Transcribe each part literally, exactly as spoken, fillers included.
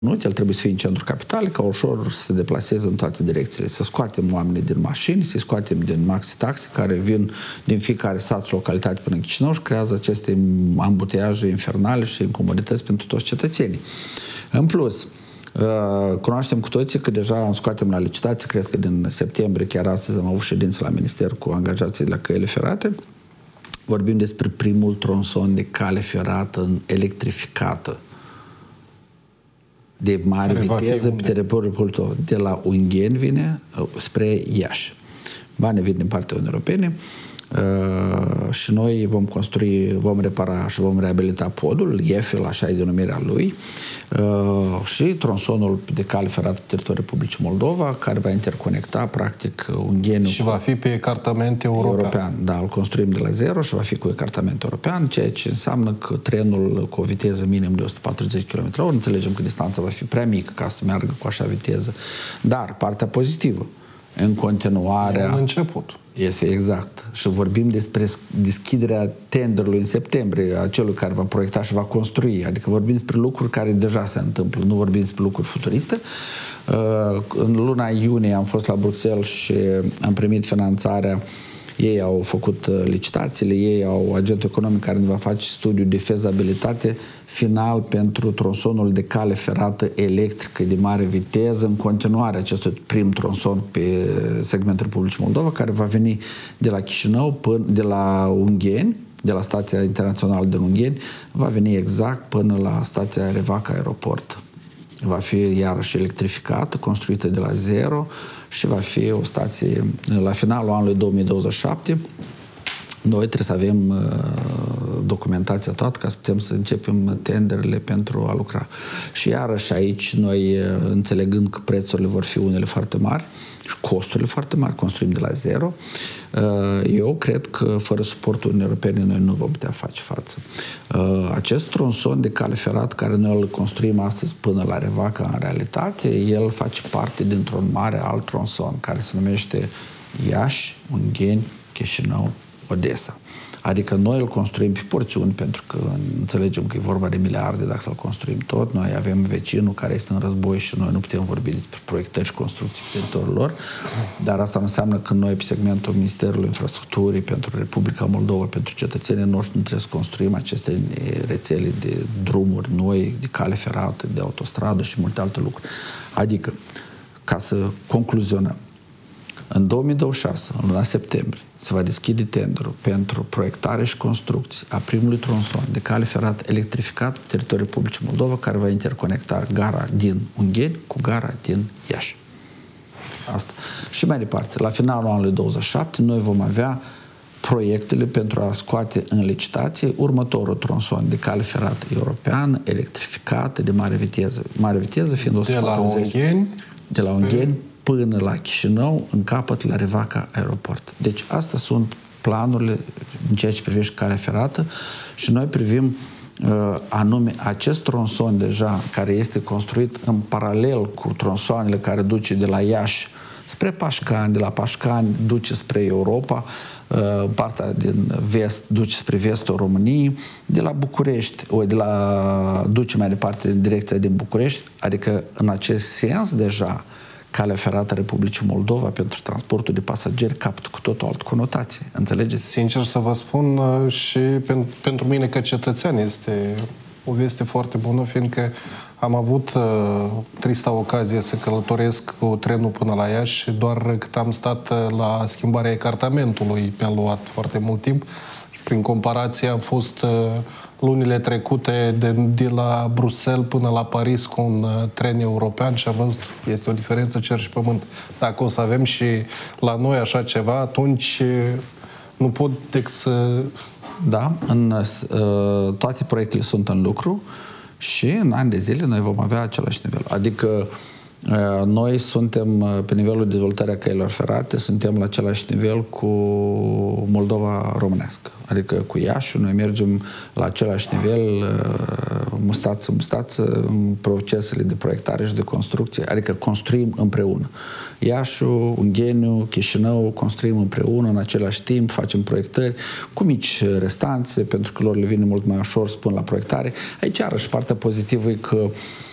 el trebuie să fie în centrul capitalei, ca ușor să se deplaseze în toate direcțiile, să scoatem oamenii din mașini, să-i scoatem din maxi-taxi care vin din fiecare sat și localitate până în Chișinău și creează aceste ambuteiaje infernale și incomodități pentru toți cetățenii. În plus, cunoaștem cu toții că deja scoatem la licitație, cred că din septembrie, chiar astăzi am avut ședință la Minister cu angajații de la căile ferate, vorbim despre primul tronson de cale ferată electrificată de mare viteză pe teritoriul de la Ungheni vine spre Iași. Banii vin din partea Uniunii Europene uh, și noi vom construi, vom repara și vom reabilita podul, E F L, așa e denumirea lui, uh, și tronsonul de cale ferată pe teritoriul Republicii Moldova, care va interconecta practic Ungheni. Și va fi pe ecartament european. european. Da, îl construim de la zero și va fi cu ecartament european, ceea ce înseamnă că trenul cu o viteză minim de o sută patruzeci de kilometri la oră, înțelegem că distanța va fi prea mică ca să meargă cu așa viteză. Dar partea pozitivă, în continuarea... În început. Este exact. Și vorbim despre deschiderea tenderului în septembrie, a celui care va proiecta și va construi. Adică vorbim despre lucruri care deja se întâmplă, nu vorbim despre lucruri futuriste. În luna iunie am fost la Bruxelles și am primit finanțarea. Ei au făcut licitațiile, ei au agentul economic care ne va face studiul de fezabilitate final pentru tronsonul de cale ferată electrică de mare viteză, în continuare acestui prim tronson pe segmentul Republicii Moldova, care va veni de la Chișinău până, de la Ungheni, de la stația internațională din Ungheni, va veni exact până la stația Revaca Aeroport. Va fi iarăși electrificată, construită de la zero și va fi o stație la finalul anului două mii douăzeci și șapte. Noi trebuie să avem uh, documentația toată ca să putem să începem tenderele pentru a lucra. Și iarăși aici noi, înțelegând că prețurile vor fi unele foarte mari și costurile foarte mari, construim de la zero, uh, eu cred că fără suportul Uniunii Europene noi nu vom putea face față. Uh, acest tronson de cale ferată care noi îl construim astăzi până la Revaca, în realitate, el face parte dintr-un mare alt tronson care se numește Iași, Ungheni, Chișinău, Odessa. Adică noi îl construim pe porțiuni, pentru că înțelegem că e vorba de miliarde dacă să-l construim tot. Noi avem vecinul care este în război și noi nu putem vorbi despre proiectări și construcții pe teritoriul lor, dar asta înseamnă că noi pe segmentul Ministerului Infrastructurii pentru Republica Moldova, pentru cetățenii noștri, nu trebuie să construim aceste rețele de drumuri noi, de cale ferată, de autostradă și multe alte lucruri. Adică, ca să concluzionăm, în două mii douăzeci și șase, în luna septembrie, se va deschide tenderul pentru proiectare și construcție a primului tronson de cale ferată electrificat pe teritoriul Republicii Moldova, care va interconecta gara din Ungheni cu gara din Iași. Asta. Și mai departe, la finalul anului douăzeci și șapte, noi vom avea proiectele pentru a scoate în licitație următorul tronson de cale ferată europeană, electrificată, de mare viteză. Mare viteză fiind o sută patruzeci de la Ungheni, de la Ungheni până la Chișinău, în capăt la Revaca Aeroport. Deci astea sunt planurile în ceea ce privește calea ferată și noi privim uh, anume acest tronson deja care este construit în paralel cu tronsoanele care duce de la Iași spre Pașcani, de la Pașcani duce spre Europa, uh, partea din vest duce spre vestul României, de la București, o, de la, duce mai departe în direcția din București, adică în acest sens deja calea ferată Republicii Moldova pentru transportul de pasageri capătă cu tot o altă conotație. Înțelegeți? Sincer să vă spun, și pentru mine ca cetățean este o veste foarte bună, fiindcă am avut uh, trista ocazie să călătoresc cu trenul până la Iași și doar cât am stat la schimbarea ecartamentului mi-a luat foarte mult timp. Și prin comparație am fost uh, lunile trecute de, de la Bruxelles până la Paris cu un uh, tren european și am văzut, este o diferență cer și pământ. Dacă o să avem și la noi așa ceva, atunci uh, nu pot decât să... Da, în, uh, toate proiectele sunt în lucru și în ani de zile noi vom avea același nivel. Adică uh, noi suntem pe nivelul dezvoltării a căilor ferate, suntem la același nivel cu Moldova românească. Adică cu Iași, noi mergem la același nivel, uh, mustață, mustață, în procesele de proiectare și de construcție. Adică construim împreună. Iașul, Ungheniu, Chișinău, construim împreună în același timp, facem proiectări cu mici restanțe, pentru că lor le vine mult mai ușor să pun la proiectare. Aici, iarăși, partea pozitivă e că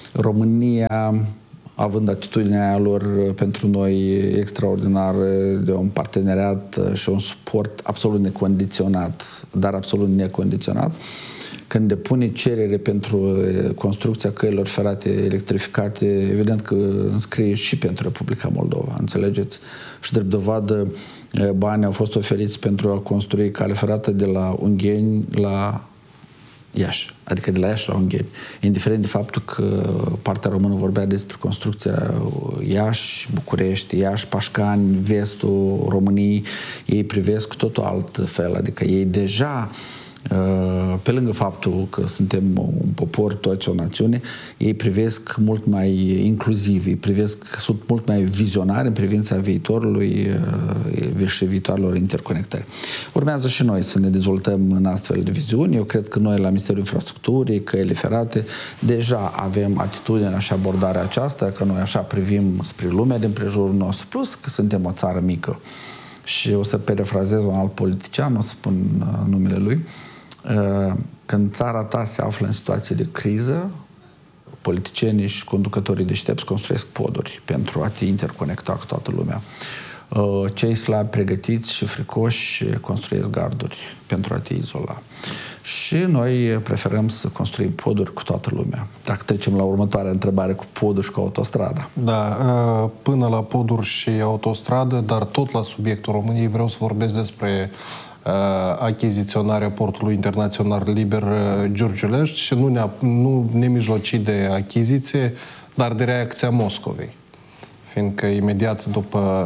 România, având atitudinea aia lor pentru noi extraordinară, de un parteneriat și un suport absolut necondiționat, dar absolut necondiționat, când depune cerere pentru construcția căilor ferate electrificate, evident că înscrie și pentru Republica Moldova, înțelegeți? Și drept dovadă, banii au fost oferiți pentru a construi cale ferată de la Ungheni la Iași, adică de la Iași la Ungheni. Indiferent de faptul că partea română vorbea despre construcția Iași, București, Iași, Pașcani, vestul României, ei privesc totul alt fel, adică ei deja, pe lângă faptul că suntem un popor, toți o națiune, ei privesc mult mai inclusiv, ei privesc, sunt mult mai vizionari în privința viitorului și viitoarelor interconectări. Urmează și noi să ne dezvoltăm în astfel de viziuni. Eu cred că noi la Ministerul Infrastructurii, căile ferate, deja avem atitudinea și abordarea aceasta, că noi așa privim spre lumea din prejurul nostru, plus că suntem o țară mică. Și o să perefrazez un alt politician, o să spun numele lui. Când țara ta se află în situație de criză, politicienii și conducătorii deștepți construiesc poduri pentru a te interconecta cu toată lumea. Cei slabi, pregătiți și fricoși construiesc garduri pentru a te izola. Și noi preferăm să construim poduri cu toată lumea. Dacă trecem la următoarea întrebare cu poduri și cu autostrada. Da, până la poduri și autostradă, dar tot la subiectul României vreau să vorbesc despre achiziționarea portului internațional liber Giurgiulești și nu, ne, nu nemijlocit de achiziție, dar de reacția Moscovei. Fiindcă imediat după,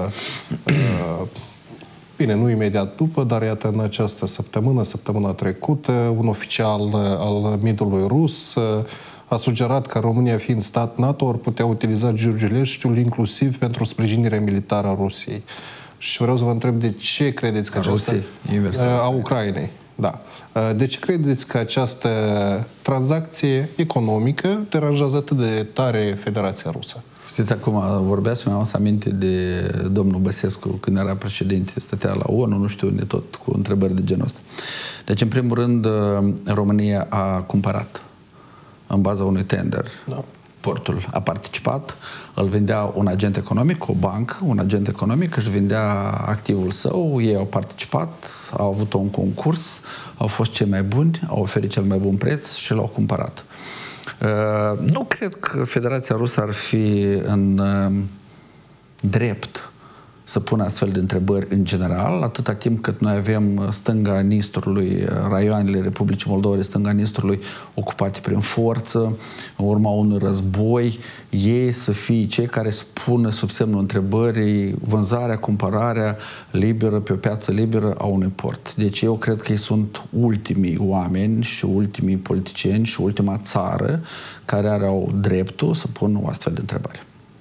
bine, nu imediat după, dar iată în această săptămână, săptămâna trecută, un oficial al midului rus a sugerat că România, fiind stat NATO, ar putea utiliza Giurgiuleștiul inclusiv pentru sprijinirea militară a Rusiei. Și vreau să vă întreb de ce credeți că această... Rusiei, a Ucrainei, da. De ce credeți că această tranzacție economică deranjează atât de tare Federația Rusă? Știți, acum vorbeați, mi-am să aminte de domnul Băsescu când era președinte, stătea la ONU, nu știu unde, tot cu întrebări de genul ăsta. Deci, în primul rând, România a cumpărat în baza unui tender. Da. Portul a participat, îl vendea un agent economic, o bancă, un agent economic își vendea activul său, ei au participat, au avut un concurs, au fost cei mai buni, au oferit cel mai bun preț și l-au cumpărat. Uh, nu cred că Federația Rusă ar fi în uh, drept să pună astfel de întrebări în general, atâta timp cât noi avem stânga Nistrului, raioanele Republicii Moldova de stânga Nistrului ocupate prin forță, în urma unui război, ei să fie cei care spună sub semnul întrebării vânzarea, cumpărarea liberă pe o piață liberă a unui port. Deci eu cred că ei sunt ultimii oameni și ultimii politicieni și ultima țară care are dreptul să pună o astfel de întrebare.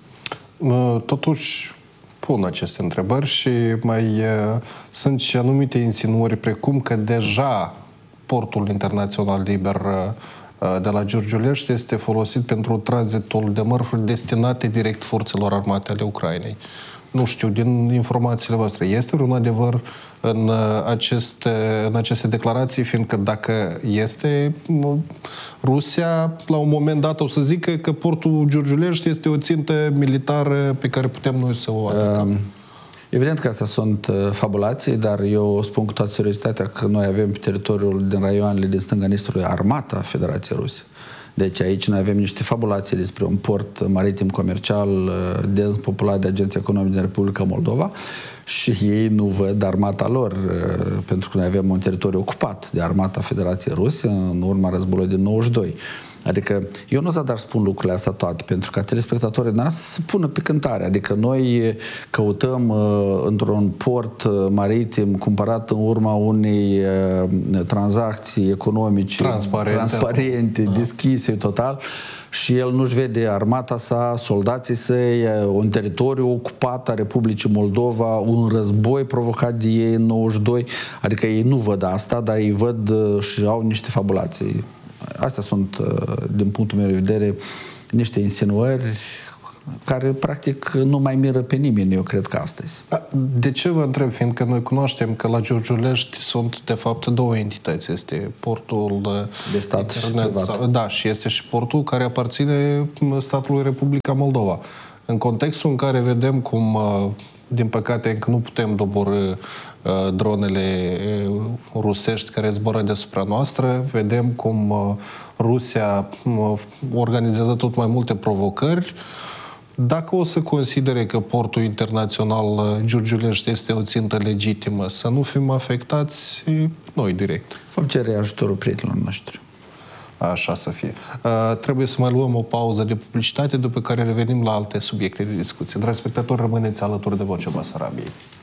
Totuși, pun aceste întrebări și mai uh, sunt și anumite insinuări precum că deja portul internațional liber uh, de la Giurgiulești este folosit pentru tranzitul de mărfuri destinate direct forțelor armate ale Ucrainei. Nu știu, din informațiile voastre, este vreun adevăr în aceste, în aceste declarații, fiindcă dacă este, Rusia, la un moment dat, o să zică că portul Giurgiulești este o țintă militară pe care putem noi să o atacăm. Um, evident că astea sunt fabulații, dar eu spun cu toată seriozitatea că noi avem pe teritoriul din raioanele din stânga Nistrului armata Federației Ruse. Deci aici noi avem niște fabulații despre un port maritim comercial dens populat de agenții economici din Republica Moldova și ei nu văd armata lor, pentru că noi avem un teritoriu ocupat de armata Federației Ruse în urma războiului din nouăzeci și doi. Adică eu nu zadar spun lucrurile astea toate, pentru ca telespectatorii noastre să pună pe cântare. Adică noi căutăm uh, într-un port maritim cumpărat în urma unei uh, tranzacții economice transparente, transparente da. deschise total, și el nu-și vede armata sa, soldații săi, un teritoriu ocupat a Republicii Moldova, un război provocat de ei în nouăzeci și doi. Adică ei nu văd asta, dar ei văd uh, și au niște fabulații. Astea sunt, din punctul meu de vedere, niște insinuări care practic nu mai miră pe nimeni, eu cred că astăzi. De ce vă întreb? Fiindcă noi cunoaștem că la Giurgiulești sunt de fapt două entități. Este portul de stat și privat. Da, și este și portul care aparține statului Republica Moldova. În contextul în care vedem cum, din păcate, încă nu putem doborî dronele rusești care zboară deasupra noastră, vedem cum Rusia organizează tot mai multe provocări. Dacă o să considere că portul internațional Giurgiulești este o țintă legitimă, să nu fim afectați noi direct. Vom cere ajutorul prietenilor noștri. Așa să fie. Uh, trebuie să mai luăm o pauză de publicitate, după care revenim la alte subiecte de discuție. Dragi spectatori, rămâneți alături de Vocea Basarabiei.